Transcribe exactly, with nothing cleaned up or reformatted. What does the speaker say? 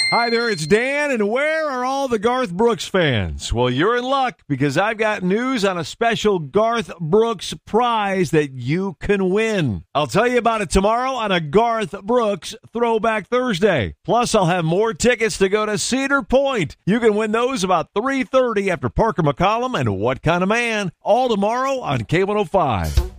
Hi there, it's Dan, and where are all the Garth Brooks fans? Well, you're in luck because I've got news on a special Garth Brooks prize that you can win. I'll tell you about it tomorrow on a Garth Brooks Throwback Thursday. Plus, I'll have more tickets to go to Cedar Point. You can win those about three thirty after Parker McCollum and What Kind of Man, all tomorrow on K one oh five.